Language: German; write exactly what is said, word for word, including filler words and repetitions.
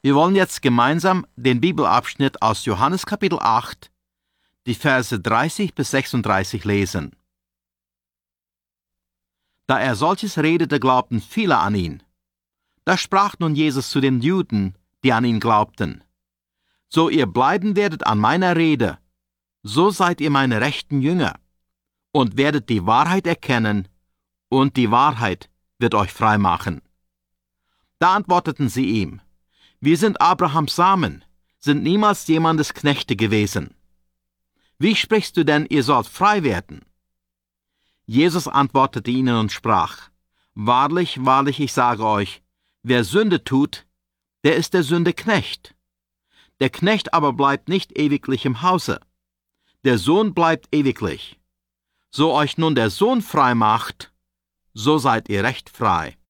Wir wollen jetzt gemeinsam den Bibelabschnitt aus Johannes Kapitel acht, die Verse dreißig bis sechsunddreißig lesen. Da er solches redete, glaubten viele an ihn. Da sprach nun Jesus zu den Juden, die an ihn glaubten: So ihr bleiben werdet an meiner Rede, so seid ihr meine rechten Jünger, und werdet die Wahrheit erkennen, und die Wahrheit wird euch frei machen. Da antworteten sie ihm: Wir sind Abrahams Samen, sind niemals jemandes Knechte gewesen. Wie sprichst du denn, ihr sollt frei werden? Jesus antwortete ihnen und sprach: Wahrlich, wahrlich, ich sage euch, wer Sünde tut, der ist der Sünde Knecht. Der Knecht aber bleibt nicht ewiglich im Hause. Der Sohn bleibt ewiglich. So euch nun der Sohn frei macht, so seid ihr recht frei.